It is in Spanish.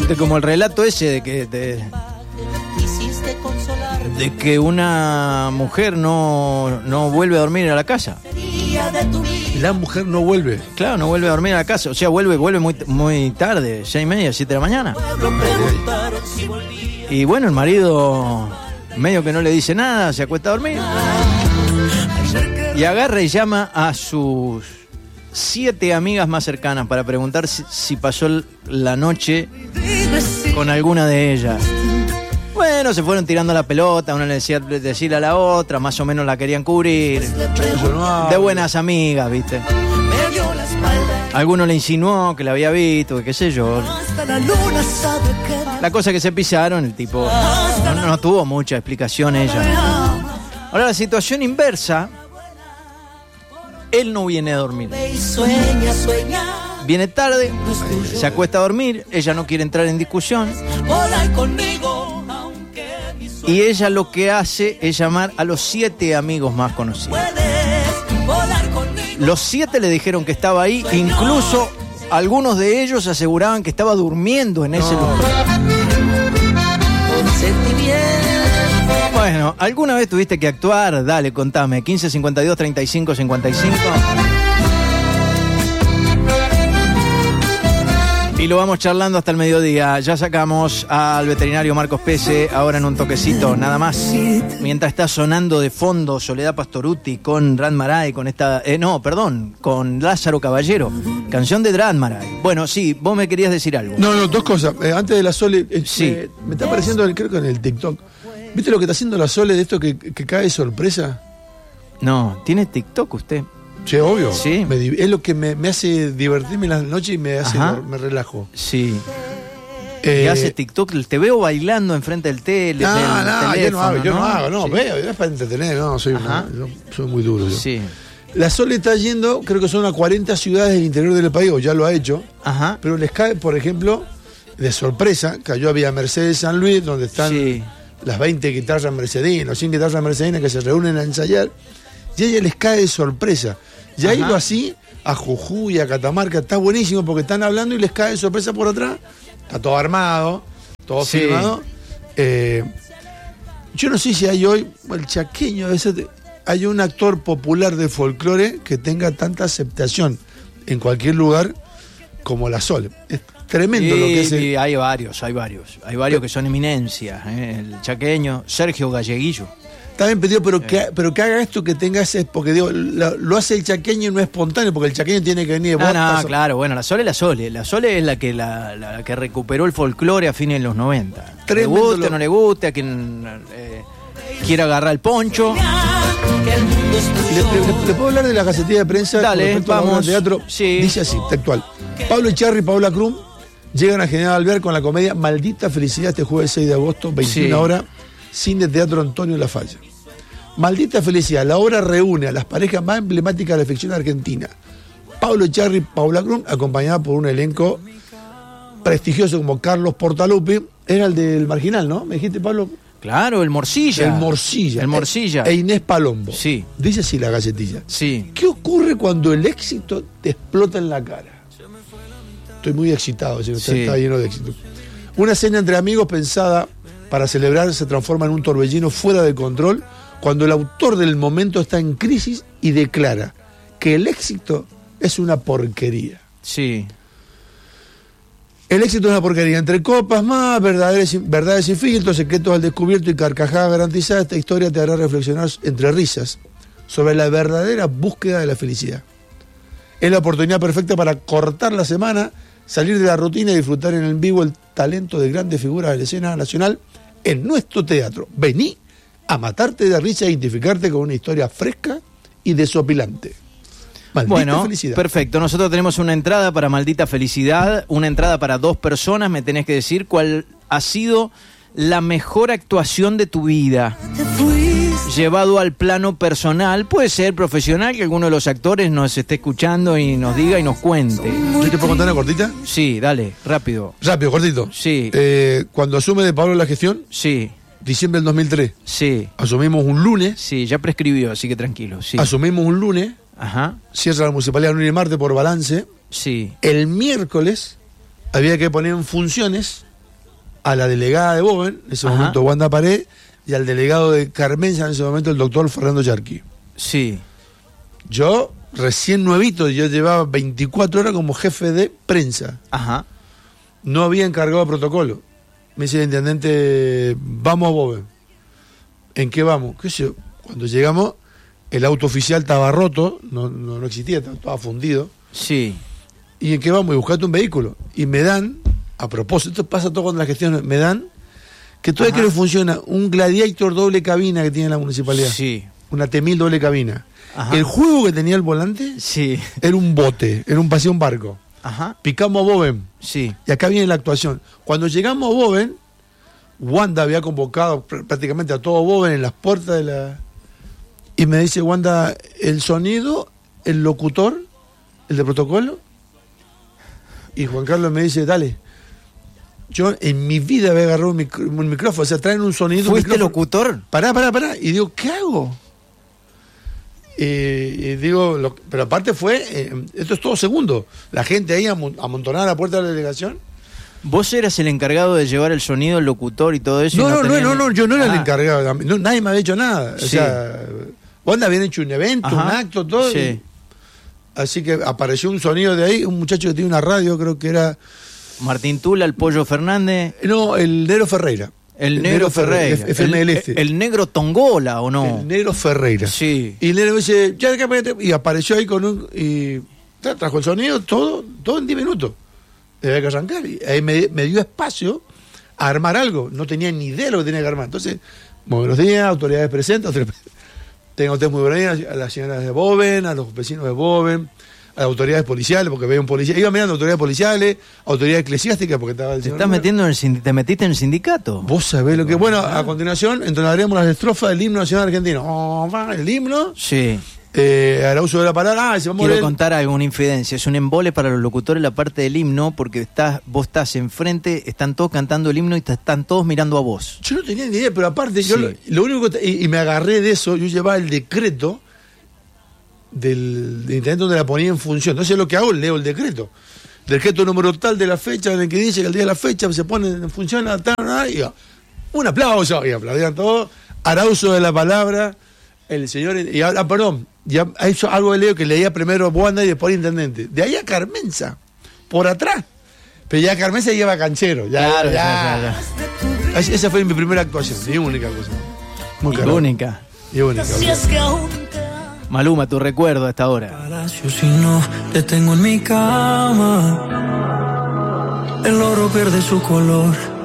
Viste, como el relato ese de que una mujer no vuelve a dormir a la casa. La mujer no vuelve. Claro, no vuelve a dormir a la casa. O sea, vuelve muy tarde, 6:30, 7 de la mañana. Y bueno, el marido medio que no le dice nada, se acuesta a dormir. Y agarra y llama a sus 7 amigas más cercanas para preguntar si pasó la noche con alguna de ellas. Bueno, se fueron tirando la pelota, una le decía decir a la otra, más o menos la querían cubrir. De buenas amigas, ¿viste? Alguno le insinuó que la había visto, que qué sé yo. La cosa que se pisaron, el tipo no tuvo mucha explicación ella. Ahora la situación inversa, él no viene a dormir. Viene tarde, se acuesta a dormir, ella no quiere entrar en discusión. Y ella lo que hace es llamar a los 7 amigos más conocidos. Los 7 le dijeron que estaba ahí, incluso algunos de ellos aseguraban que estaba durmiendo en ese lugar. Bueno, ¿alguna vez tuviste que actuar? Dale, contame. 15 52 35 55. Y lo vamos charlando hasta el mediodía. Ya sacamos al veterinario Marcos Pese, ahora en un toquecito, nada más. Mientras está sonando de fondo Soledad Pastorutti con Drat Marai, con esta... con Lázaro Caballero, canción de Drat Marai. Bueno, sí, vos me querías decir algo. No, dos cosas. Antes de la Sole, sí. Me está apareciendo, creo que en el TikTok. ¿Viste lo que está haciendo la Sole de esto que cae de sorpresa? No, ¿tiene TikTok usted? Sí, obvio. Sí. Es lo que me hace divertirme en las noches y me me relajo. Sí. ¿Qué hace TikTok? Te veo bailando enfrente del teléfono. Yo no hago, sí. Veo, es para entretener, soy muy duro. Yo. Sí. La Sole está yendo, creo que son a 40 ciudades del interior del país, o ya lo ha hecho. Ajá. Pero les cae, por ejemplo, de sorpresa, cayó a Villa Mercedes San Luis, donde están las 20 guitarras mercedinas, 100 guitarras mercedinas que se reúnen a ensayar, y a ella les cae de sorpresa. Ya ha ido así a Jujuy, a Catamarca, está buenísimo porque están hablando y les cae de sorpresa por atrás. Está todo armado, todo filmado. Yo no sé si hay hoy, el chaqueño, hay un actor popular de folclore que tenga tanta aceptación en cualquier lugar como la Sole. Es tremendo lo que es. Sí, hay varios que son eminencias. El chaqueño, Sergio Galleguillo. Está bien pedido, pero que haga esto, que tenga ese... Porque digo, lo hace el chaqueño y no es espontáneo, porque el chaqueño tiene que venir de claro, bueno, la Sole es la que recuperó el folclore a fines de los 90. Le guste o no le guste, a quien quiera agarrar el poncho. ¿Le puedo hablar de la gacetilla de prensa? Dale, vamos. Teatro? Sí. Dice así, textual. Pablo Echarri y Paola Krum llegan a General Alvear con la comedia Maldita Felicidad este jueves 6 de agosto, 21 horas. Cine Teatro Antonio Lafalla. Maldita Felicidad, la obra reúne a las parejas más emblemáticas de la ficción argentina. Pablo Echarri y Paola Krum, acompañada por un elenco prestigioso como Carlos Portalupi. Era el del Marginal, ¿no? ¿Me dijiste, Pablo? Claro, el Morcilla. El Morcilla. E Inés Palombo. Sí. Dice así la gacetilla. Sí. ¿Qué ocurre cuando el éxito te explota en la cara? Estoy muy excitado, está lleno de éxito. Una cena entre amigos pensada para celebrar se transforma en un torbellino fuera de control cuando el autor del momento está en crisis y declara que el éxito es una porquería. Sí. El éxito es una porquería. Entre copas más, verdades sin filtros, secretos al descubierto y carcajadas garantizadas, esta historia te hará reflexionar entre risas sobre la verdadera búsqueda de la felicidad. Es la oportunidad perfecta para cortar la semana, salir de la rutina y disfrutar en el vivo el talento de grandes figuras de la escena nacional en nuestro teatro. Vení a matarte de risa e identificarte con una historia fresca y desopilante. Maldita Felicidad. Perfecto. Nosotros tenemos una entrada para Maldita Felicidad, una entrada para 2 personas. Me tenés que decir cuál ha sido la mejor actuación de tu vida. Llevado al plano personal, puede ser profesional, que alguno de los actores nos esté escuchando y nos diga y nos cuente. ¿Yo te puedo contar una cortita? Sí, dale, rápido. Rápido, cortito. Sí. Cuando asume de Pablo la gestión, sí. Diciembre del 2003. Sí. Asumimos un lunes. Sí, ya prescribió, así que tranquilo. Sí. Asumimos un lunes. Ajá. Cierra la municipalidad lunes y martes por balance. Sí. El miércoles había que poner en funciones a la delegada de Boven, en ese momento Wanda Pared, y al delegado de Carmenza, en ese momento el doctor Fernando Yarqui. Sí. Yo, recién nuevito, yo llevaba 24 horas como jefe de prensa. Ajá. No había encargado de protocolo. Me dice el intendente, vamos a Boven. ¿En qué vamos? ¿Qué sé yo? Cuando llegamos, el auto oficial estaba roto, no existía, estaba fundido. Sí. ¿Y en qué vamos? Y buscate un vehículo. Y me dan, a propósito, esto pasa todo cuando la gestión, me dan, que todavía que no funciona, un Gladiator doble cabina que tiene la municipalidad. Sí. Una T1000 doble cabina. Ajá. El juego que tenía el volante Sí. era un bote, era un paseo, un barco. Ajá. Picamos a Boven. Sí. Y acá viene la actuación. Cuando llegamos a Boven, Wanda había convocado prácticamente a todo Boven en las puertas de la... Y me dice Wanda, el sonido, el locutor, el de protocolo. Y Juan Carlos me dice, dale. Yo en mi vida había agarrado un micrófono, o sea, traen un sonido... ¿Fuiste locutor? Pará. Y digo, ¿qué hago? Y digo, pero aparte fue, esto es todo segundo. La gente ahí amontonada a la puerta de la delegación. ¿Vos eras el encargado de llevar el sonido, el locutor y todo eso? No, yo no era el encargado. Nadie me había hecho nada. O Sí. sea, Wanda habían hecho un evento, un acto, todo. Sí. Así que apareció un sonido de ahí, un muchacho que tiene una radio, creo que era... Martín Tula, el Pollo Fernández. No, el Negro Ferreira. El Negro Ferreira. FM del Este. El Negro Tongola, ¿o no? El Negro Ferreira. Sí. Y el Negro me dice, y apareció ahí con un... Y trajo el sonido, todo en 10 minutos. Había que arrancar. Y ahí me dio espacio a armar algo. No tenía ni idea de lo que tenía que armar. Entonces, buenos días, autoridades presentes. Tengo usted muy buenos días a las señoras de Boven, a los vecinos de Boven, a las autoridades policiales, porque veía un policía. Iba mirando autoridades policiales, autoridades eclesiásticas, porque estaba el señor. ¿Te metiste en el sindicato? Vos sabés lo que... Bueno, a continuación entonaremos las estrofas del himno nacional argentino. El himno. Sí. Al uso de la palabra. Quiero contar alguna infidencia. Es un embole para los locutores la parte del himno, porque vos estás enfrente, están todos cantando el himno y están todos mirando a vos. Yo no tenía ni idea, pero aparte, yo lo único que... Y me agarré de eso, yo llevaba el decreto del intendente donde la ponía en función. Entonces lo que hago, leo el decreto. Decreto número tal de la fecha, en el que dice que el día de la fecha se pone en función, y un aplauso, y aplaudían todos. Hará uso de la palabra el señor, y ahora, perdón, ya ha hecho algo de leo que leía primero Wanda y después intendente. De ahí a Carmenza, por atrás. Pero ya Carmenza lleva canchero. Claro. Esa fue mi primera actuación, mi única cosa. Única. Maluma, tu recuerdo a esta hora. Palacio, si no te tengo en mi cama, el oro pierde su color